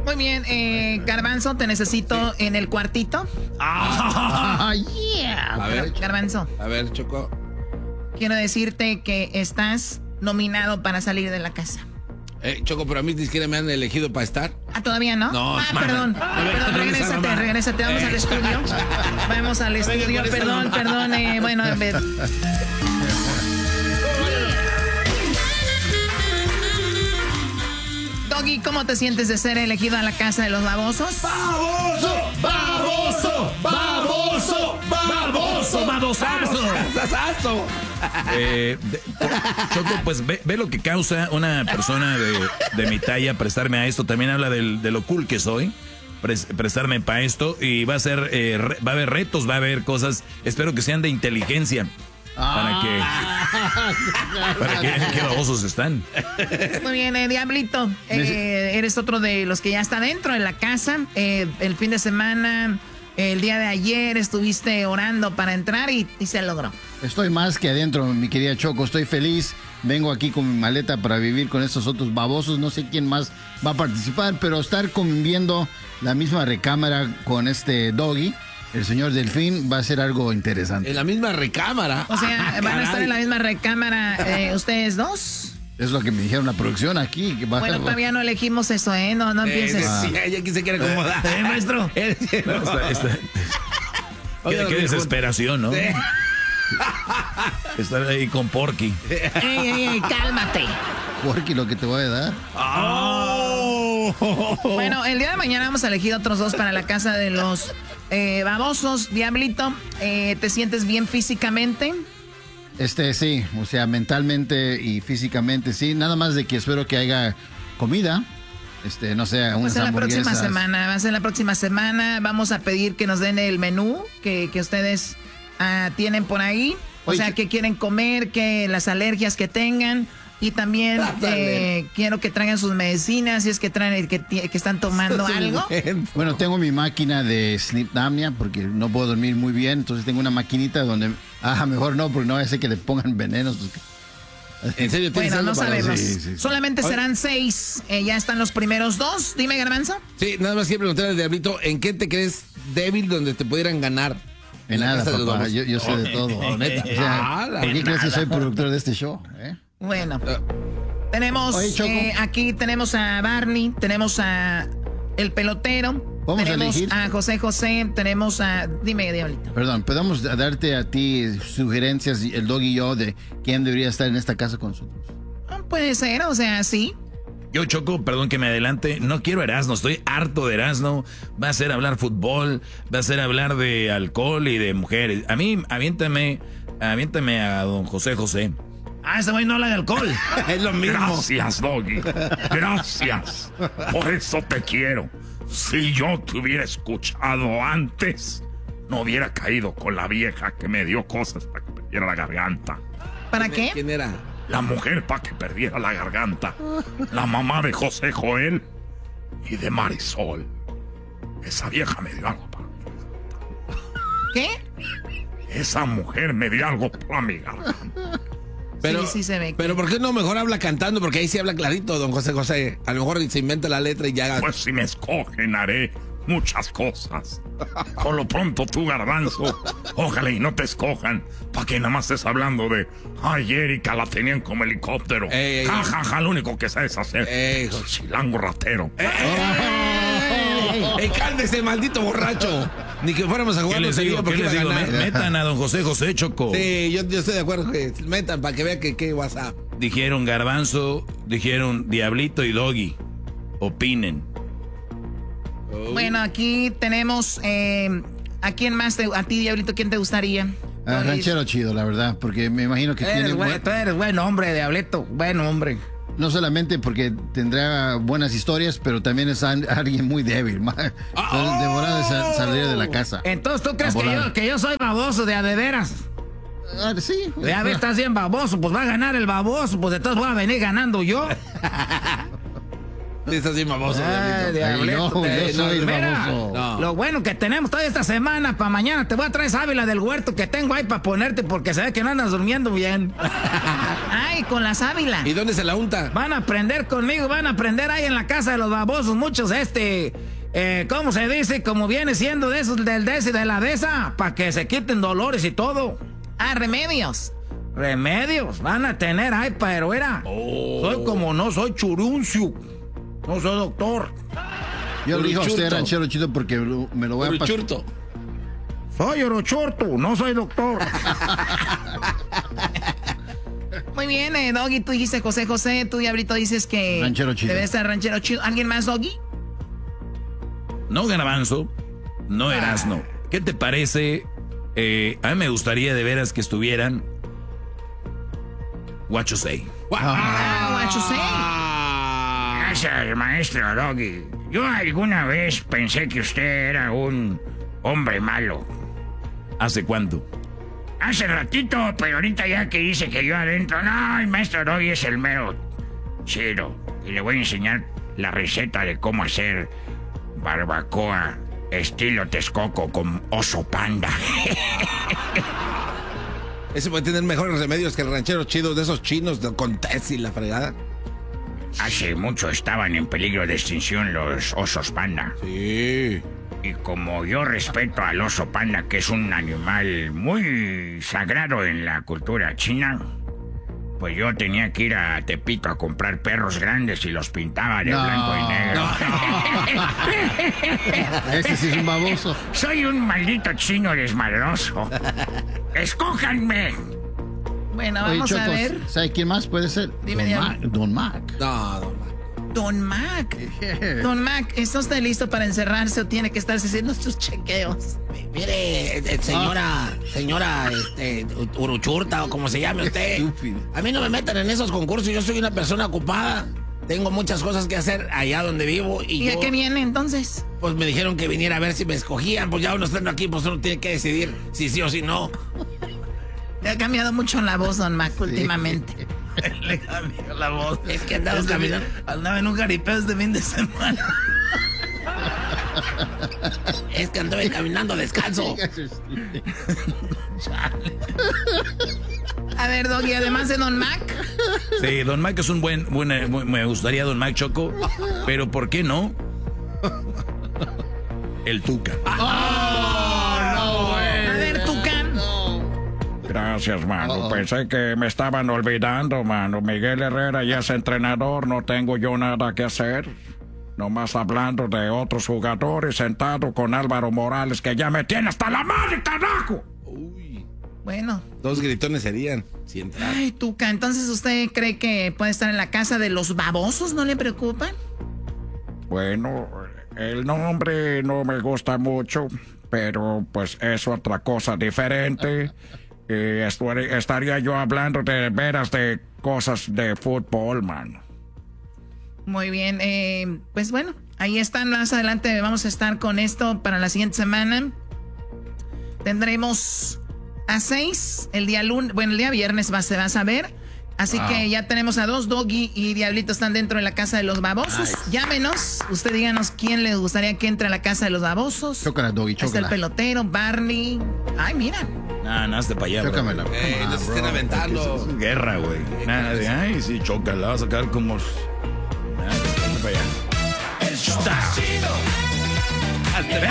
Muy bien, Garbanzo, te necesito en el cuartito. Yeah. A ver, Garbanzo. a ver, Choco. Quiero decirte que estás nominado para salir de la casa. Choco, pero a mí ni siquiera me han elegido para estar. Ah, ¿todavía no? No, perdón, regrésate, vamos al estudio. Vamos al estudio, perdón, bueno, a ver. Doggy, ¿cómo te sientes de ser elegido a la casa de los babosos? ¡Baboso! ¡Baboso! ¡Baboso! ¡Baboso! ¡Babosazo! Choco, pues ve lo que causa una persona de mi talla prestarme a esto. También habla de lo cool que soy. Prestarme para esto. Y va a ser, va a haber retos, va a haber cosas. Espero que sean de inteligencia. Para que vean qué babosos están. Muy bien, Diablito. Eres otro de los que ya está dentro de la casa. El fin de semana, el día de ayer, estuviste orando para entrar y se logró. Estoy más que adentro, mi querida Choco. Estoy feliz. Vengo aquí con mi maleta para vivir con estos otros babosos. No sé quién más va a participar, pero estar conviviendo la misma recámara con este Doggy, el señor Delfín, va a ser algo interesante. En la misma recámara. O sea, van a estar en la misma recámara ustedes dos. Es lo que me dijeron la producción aquí. Que va bueno, todavía no elegimos eso, ¿eh? No empieces. Sí, ella aquí se quiere acomodar. Maestro. Qué desesperación, ¿no? Sí. Estar ahí con Porky. ¡Ey, cálmate! Porky, lo que te voy a dar. Oh. Bueno, el día de mañana vamos a elegir otros dos para la casa de los babosos. Diablito, ¿te sientes bien físicamente? Sí, o sea, mentalmente y físicamente, sí. Nada más de que espero que haya comida. No sé, unas hamburguesas. Va a ser la próxima semana. Vamos a pedir que nos den el menú que ustedes tienen por ahí. O sea, que quieren comer, que las alergias que tengan. Y también quiero que traigan sus medicinas, si es que traen que están tomando algo. Bueno, tengo mi máquina de sleep apnea porque no puedo dormir muy bien. Entonces tengo una maquinita donde... mejor no, porque no vaya a ser que le pongan venenos. ¿En serio? Bueno, no sabemos. Sí. Solamente serán 6. Ya están los primeros 2. Dime, Garbanzo. Sí, nada más quiero preguntarle al Diablito, ¿en qué te crees débil donde te pudieran ganar? En nada, papá. Yo sé de todo. Neta. O sea, ¿por qué crees que soy productor de este show? Bueno, tenemos aquí tenemos a Barney, tenemos a el pelotero, tenemos a José, tenemos a... Dime, Diablito. Perdón, ¿podemos darte a ti sugerencias, el Doggy y yo, de quién debería estar en esta casa con nosotros? Puede ser, o sea, sí. Yo, Choco, perdón que me adelante, no quiero Erasmo, estoy harto de Erasmo. Va a ser hablar fútbol, va a ser hablar de alcohol y de mujeres. A mí, aviéntame a don José. Ese güey no habla de alcohol. Es lo mismo. Gracias, Doggy. Gracias. Por eso te quiero. Si yo te hubiera escuchado antes, no hubiera caído con la vieja que me dio cosas para que perdiera la garganta. ¿Para qué? ¿Quién era? La mujer para que perdiera la garganta. La mamá de José Joel y de Marisol. Esa vieja me dio algo para mi garganta. ¿Qué? Esa mujer me dio algo para mi garganta. Pero, sí se ve. Pero ¿por qué no mejor habla cantando? Porque ahí sí habla clarito, don José. A lo mejor se inventa la letra y ya... Pues si me escogen haré muchas cosas. Por lo pronto tú, Garbanzo, ojalá y no te escojan, para que nada más estés hablando de... Ay, Erika, la tenían como helicóptero. Ja, lo único que sabes hacer. Chilango ratero. Cálmese, maldito borracho. Ni que fuéramos a jugar. ¿Qué les digo? Metan a don José, Choco. Sí, yo estoy de acuerdo que metan para que vean que WhatsApp. Dijeron Garbanzo, dijeron Diablito y Doggy. Opinen. Bueno, aquí tenemos... ¿a quién más? ¿A ti, Diablito, quién te gustaría? Ranchero chido, la verdad, porque me imagino que tiene... Tú eres buen hombre, Diablito, buen hombre. No solamente porque tendrá buenas historias, pero también es alguien muy débil. Demorado de salir de la casa. Entonces, ¿tú crees que yo soy baboso de veras? Sí. Ya ves, estás bien baboso, pues va a ganar el baboso, pues entonces voy a venir ganando yo. Estás bien baboso, Diablito. Yo soy Mira, baboso. No. lo bueno que tenemos toda esta semana, para mañana te voy a traer sábila del huerto que tengo ahí para ponerte porque se ve que no andas durmiendo bien. Ay, con la sábila. ¿Y dónde se la unta? Van a aprender conmigo, van a aprender ahí en la casa de los babosos, muchos ¿cómo se dice? Como viene siendo de esos del des y de la de esa, para que se quiten dolores y todo. Ah, remedios. Remedios, van a tener, ay, pero era. Soy como no soy churuncio, no soy doctor. Yo le dije a usted, Uruchurto. ranchero chido, porque me lo voy a pasar. Uruchurto. Soy orochorto, no soy doctor. Muy bien, Doggy, tú dijiste José, tú Diablito dices que Ranchero chido. debe estar ranchero chido. ¿Alguien más, Doggy? No, Garbanzo, no Erasno. ¿Qué te parece? A mí me gustaría de veras que estuvieran What You Say. What you say? Gracias, maestro Doggy. Yo alguna vez pensé que usted era un hombre malo. ¿Hace cuánto? Hace ratito, pero ahorita ya que dice que yo adentro, no, el maestro Doggy es el mero chido. Y le voy a enseñar la receta de cómo hacer barbacoa estilo Texcoco con oso panda. Ese puede tener mejores remedios que el ranchero chido de esos chinos con test y la fregada. Hace mucho estaban en peligro de extinción los osos panda. Sí. Y como yo respeto al oso panda, que es un animal muy sagrado en la cultura china, pues yo tenía que ir a Tepito a comprar perros grandes y los pintaba de blanco y negro. Este sí es un baboso. Soy un maldito chino desmadroso. ¡Escójanme! Bueno, Oye, vamos a Chocos, ver. ¿sabe quién más puede ser? Dime, Don Diablo. Mac. Don Mac. No. Don Mac. Don Mac, ¿está usted listo para encerrarse o tiene que estarse haciendo sus chequeos? Mire, señora, Uruchurta o como se llame usted. Estúpido. A mí no me metan en esos concursos, yo soy una persona ocupada. Tengo muchas cosas que hacer allá donde vivo ¿Y y a yo, qué viene entonces? pues me dijeron que viniera a ver si me escogían. Pues ya uno estando aquí, pues uno tiene que decidir si sí o si no. Le ha cambiado mucho la voz, Don Mac, últimamente. Le cambió la voz. Es que andamos caminando. Andaba en un jaripeo este fin de semana. Es que anduve caminando descalzo. A ver, Doggy, además de Don Mac, Sí, Don Mac es un me gustaría Don Mac Choco, pero ¿por qué no? El Tuca. a ver, Tucán. Gracias, mano. Pensé que me estaban olvidando, mano. Miguel Herrera ya es entrenador, no tengo yo nada que hacer. Nomás hablando de otros jugadores, sentado con Álvaro Morales, que ya me tiene hasta la madre, carajo. Bueno. 2 gritones serían. Si entrar. Ay, Tuca, entonces usted cree que puede estar en la casa de los babosos, ¿no le preocupan? Bueno, el nombre no me gusta mucho, pero pues es otra cosa diferente. Estaría yo hablando de veras de cosas de fútbol, man. Muy bien, pues bueno, ahí están, más adelante vamos a estar con esto para la siguiente semana. Tendremos a 6 el día lunes, bueno, el día viernes se va a saber. Así que ya tenemos a 2, Doggy y Diablito están dentro de la casa de los babosos. Llámenos, usted díganos quién le gustaría que entre a la casa de los babosos. Chócala, Doggy, Está el chócala. pelotero, Barney. Ay, mira. Nah, hazte para allá, bro. Chócamela. No se estén aventando. Es guerra, güey. Nada de, ay, sí, choca, la vas a sacar como... Nada, hazte para allá. El show más chido.